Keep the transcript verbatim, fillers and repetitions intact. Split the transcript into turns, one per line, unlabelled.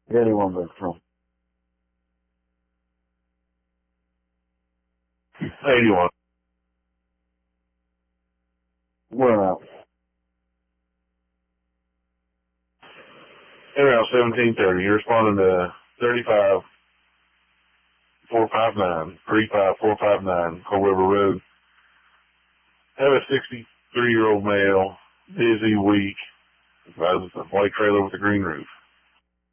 Anyone but from
eighty-one.
where out?
Around seventeen thirty. You're responding to thirty-five four five nine, thirty-five four five nine, Coal River Road. Have a sixty-three-year-old male, busy week, drives a white trailer with a green roof.